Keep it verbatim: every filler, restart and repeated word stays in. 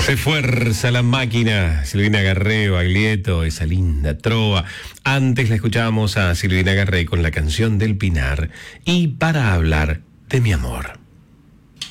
Se fuerza la máquina. Silvina Garré, Baglietto, esa linda trova. Antes la escuchábamos a Silvina Garré con la canción del Pinar. Y para hablar de mi amor.